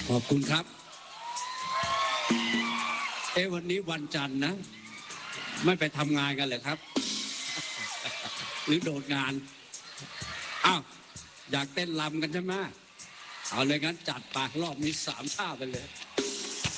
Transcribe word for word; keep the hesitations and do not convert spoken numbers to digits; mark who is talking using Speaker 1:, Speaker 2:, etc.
Speaker 1: ขอบคุณครับเอ้วันนี้วันจันทร์นะไม่ไปทำงานกันเลยครับหรือโดดงานอ้าวอยากเต้นรำกันใช่ไหมเอาเลยงั้นจัดไปรอบนี้สามท่าไปเลย